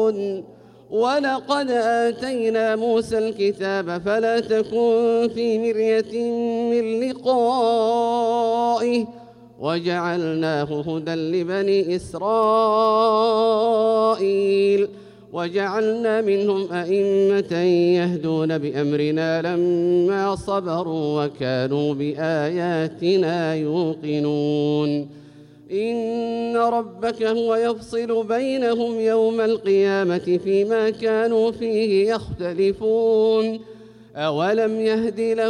ولقد آتينا موسى الكتاب فلا تكن في مرية من لقائه وجعلناه هدى لبني إسرائيل وجعلنا منهم أئمة يهدون بأمرنا لما صبروا وكانوا بآياتنا يوقنون إن ربك هو يفصل بينهم يوم القيامة فيما كانوا فيه يختلفون أولم يهد لهم